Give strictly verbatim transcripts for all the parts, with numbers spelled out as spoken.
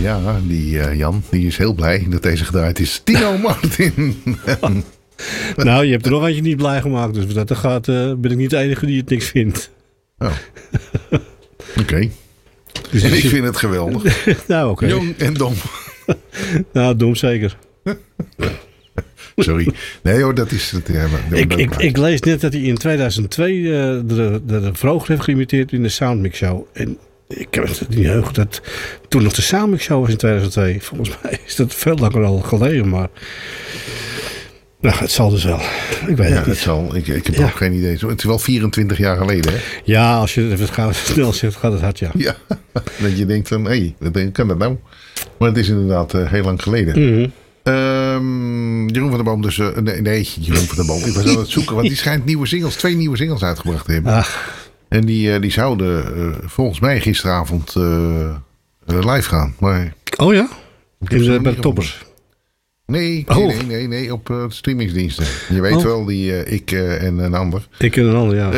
ja, die uh, Jan, die is heel blij dat deze gedraaid is. Tino Martin. Nou, je hebt er nog eentje niet blij gemaakt. Dus dat gaat, uh, ben ik niet de enige die het niks vindt. Oh. Oké. Okay. Dus en ik vind het geweldig. Nou, oké. Okay. Jong en dom. Nou, dom zeker. Sorry. Nee hoor, dat is het. Ja, maar, ik, ik, ik lees net dat hij in tweeduizend twee uh, de, de, de Vroger heeft geïmiteerd in de Soundmix Show. En ik heb het niet heugd dat toen nog de Soundmix Show was in tweeduizend twee. Volgens mij is dat veel langer al geleden, maar... Nou, het zal dus wel. Ik weet ja, het niet. Het zal. Ik, ik heb ja. ook geen idee. Het is wel vierentwintig jaar geleden, hè? Ja, als je het gaat, snel zegt, gaat het hard, ja. Ja, dat je denkt van, hé, hey, kan dat nou? Maar het is inderdaad uh, heel lang geleden. Mm-hmm. Um, Jeroen van der Boom dus... Uh, nee, nee, Jeroen van der Boom. Ik was aan het zoeken, want die schijnt nieuwe singles, twee nieuwe singles uitgebracht te hebben. Ach. En die, uh, die zouden uh, volgens mij gisteravond uh, live gaan. Maar oh ja? In de, bij de toppers? Nee, nee, oh. nee, nee, nee, op uh, streamingsdiensten. Je weet oh. wel, die uh, ik uh, en een ander. Ik en een ander, ja.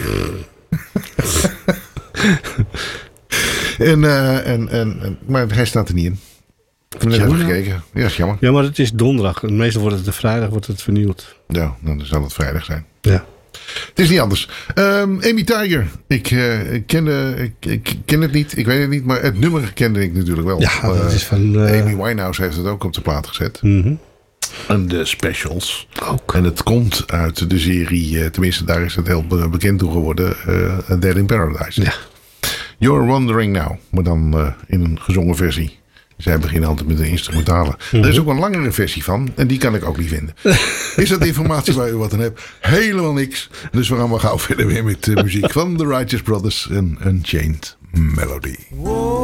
en, uh, en, en, en, maar hij staat er niet in. Ik heb net even gekeken. Ja, is jammer. Ja, maar het is donderdag. Meestal wordt het de vrijdag wordt het vernieuwd. Ja, dan zal het vrijdag zijn. Ja. Het is niet anders. Um, Amy Tiger. Ik, uh, ik, kende, ik, ik ken het niet. Ik weet het niet. Maar het nummer kende ik natuurlijk wel. Ja, dat is van... Uh... Amy Winehouse heeft het ook op de plaat gezet. Mm-hmm. En de specials. Ook. En het komt uit de serie. Uh, tenminste, daar is het heel bekend toe geworden. Uh, Dead in Paradise. Ja. You're Wondering Now. Maar dan uh, in een gezongen versie. Zij beginnen altijd met de instrumentale. Mm-hmm. Er is ook een langere versie van. En die kan ik ook niet vinden. Is dat informatie waar u wat aan hebt? Helemaal niks. Dus we gaan maar gauw verder weer met de muziek van The Righteous Brothers en Unchained Melody. Wow.